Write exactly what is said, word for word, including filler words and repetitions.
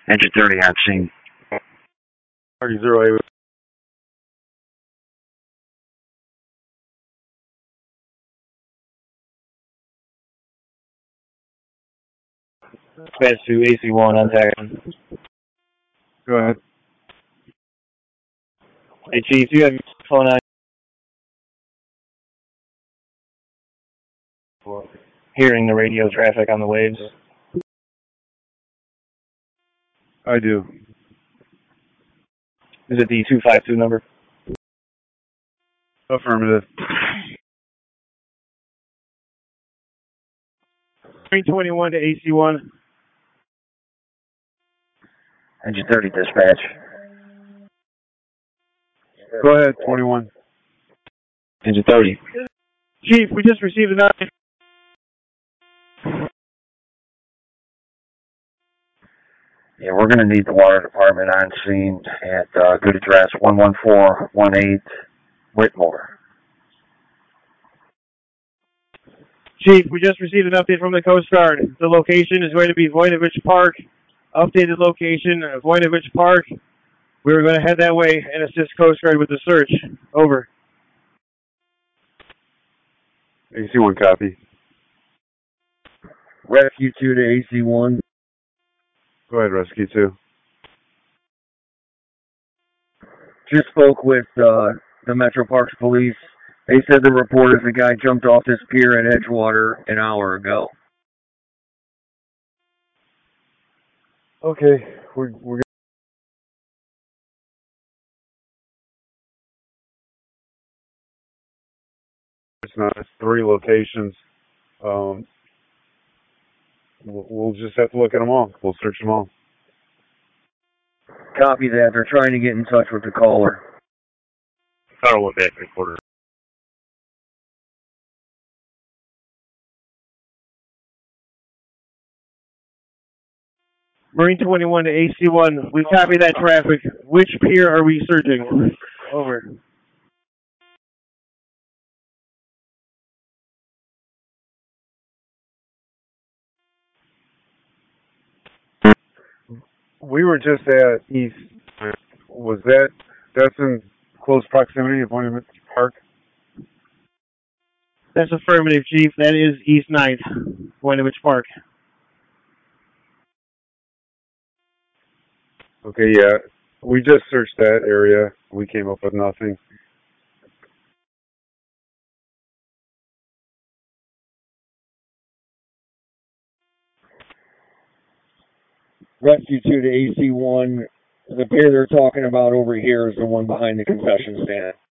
Engine thirty on scene. thirty zero eight. Dispatch to A C one on tag. Go ahead. Hey, Chief, you have your phone on. Hearing the radio traffic on the waves. I do. Is it the two five two number? Affirmative. three twenty-one to A C one. Engine thirty dispatch. Go ahead, twenty-one. Engine thirty. Chief, we just received an update. Yeah, we're going to need the water department on scene at uh, good address one one four one eight Whitmore. Chief, we just received an update from the Coast Guard. The location is going to be Voinovich Park. Updated location, Voinovich Park. We were going to head that way and assist Coast Guard with the search. Over. A C one copy. Rescue two to A C one. Go ahead, Rescue two. Just spoke with uh, the Metro Parks Police. They said the report is the guy jumped off this pier at Edgewater an hour ago. Okay, we're we're. It's not it's three locations. Um, we'll, we'll just have to look at them all. We'll search them all. Copy that. They're trying to get in touch with the caller. I'll look at recorder. Marine twenty-one to A C one. We copy that traffic. Which pier are we searching? Over. We were just at East. Was that that's in close proximity of Voinovich Park? That's affirmative, Chief. That is East ninth, Voinovich Park. Okay, yeah. We just searched that area. We came up with nothing. Rescue two to A C one. The pier they're talking about over here is the one behind the concession stand.